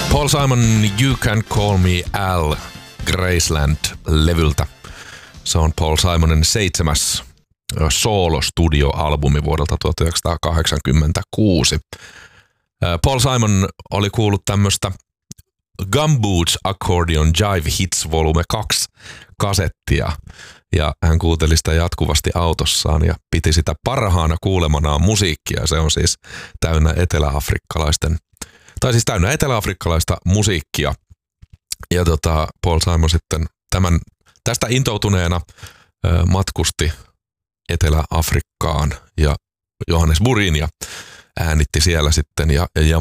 Paul Simon, You Can Call Me Al, Graceland-levyltä. Se on Paul Simonin 7. soolostudioalbumi vuodelta 1986. Paul Simon oli kuullut tämmöistä Gumboots Accordion Jive Hits Volume 2 kasettia ja hän kuunteli sitä jatkuvasti autossaan ja piti sitä parhaana kuulemanaan musiikkia. Se on siis täynnä eteläafrikkalaista musiikkia. Ja Paul Simon sitten tästä intoutuneena matkusti Etelä-Afrikkaan ja Johannesburgiin ja äänitti siellä sitten ja